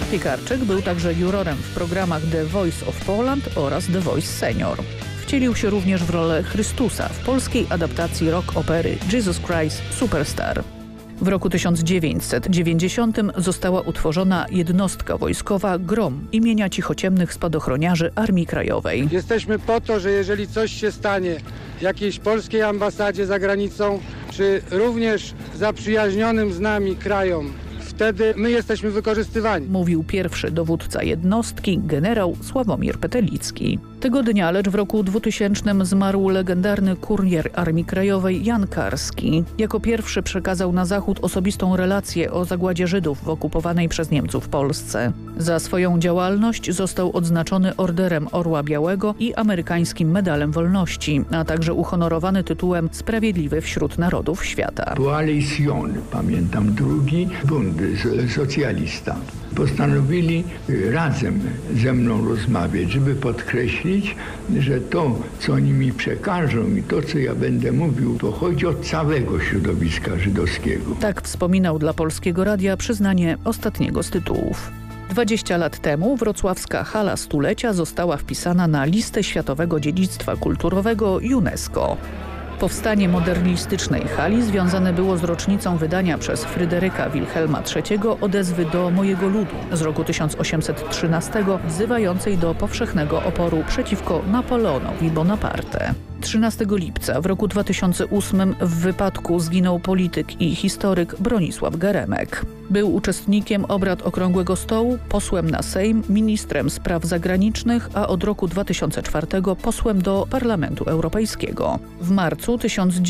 Piekarczyk był także jurorem w programach The Voice of Poland oraz The Voice Senior. Wcielił się również w rolę Chrystusa w polskiej adaptacji rock opery Jesus Christ Superstar. W roku 1990 została utworzona jednostka wojskowa GROM imienia cichociemnych spadochroniarzy Armii Krajowej. Jesteśmy po to, że jeżeli coś się stanie jakiejś polskiej ambasadzie za granicą, czy również zaprzyjaźnionym z nami krajom, wtedy my jesteśmy wykorzystywani. Mówił pierwszy dowódca jednostki, generał Sławomir Petelicki. Tego dnia, lecz w roku 2000 zmarł legendarny kurier Armii Krajowej Jan Karski. Jako pierwszy przekazał na Zachód osobistą relację o zagładzie Żydów w okupowanej przez Niemców Polsce. Za swoją działalność został odznaczony Orderem Orła Białego i amerykańskim Medalem Wolności, a także uhonorowany tytułem Sprawiedliwy wśród Narodów Świata. Koalicjon, pamiętam, drugi bunt socjalista. Postanowili razem ze mną rozmawiać, żeby podkreślić, że to, co oni mi przekażą i to, co ja będę mówił, pochodzi od całego środowiska żydowskiego. Tak wspominał dla Polskiego Radia przyznanie ostatniego z tytułów. 20 lat temu wrocławska hala stulecia została wpisana na listę Światowego Dziedzictwa Kulturowego UNESCO. Powstanie modernistycznej hali związane było z rocznicą wydania przez Fryderyka Wilhelma III odezwy do Mojego ludu z roku 1813, wzywającej do powszechnego oporu przeciwko Napoleonowi Bonaparte. 13 lipca w roku 2008 w wypadku zginął polityk i historyk Bronisław Geremek. Był uczestnikiem obrad Okrągłego Stołu, posłem na Sejm, ministrem spraw zagranicznych, a od roku 2004 posłem do Parlamentu Europejskiego. W marcu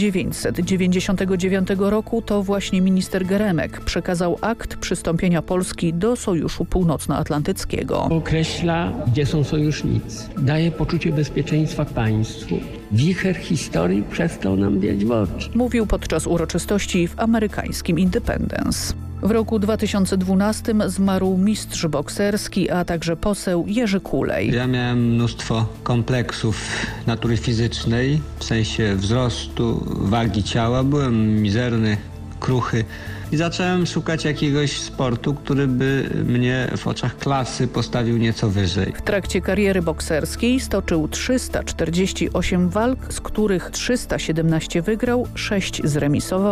1999 roku to właśnie minister Geremek przekazał akt przystąpienia Polski do Sojuszu Północnoatlantyckiego. Określa, gdzie są sojusznicy. Daje poczucie bezpieczeństwa państwu. Wicher historii przestał nam biać w oczy. Mówił podczas uroczystości w amerykańskim Independence. W roku 2012 zmarł mistrz bokserski, a także poseł Jerzy Kulej. Ja miałem mnóstwo kompleksów natury fizycznej, w sensie wzrostu, wagi ciała. Byłem mizerny, kruchy i zacząłem szukać jakiegoś sportu, który by mnie w oczach klasy postawił nieco wyżej. W trakcie kariery bokserskiej stoczył 348 walk, z których 317 wygrał, 6 zremisował,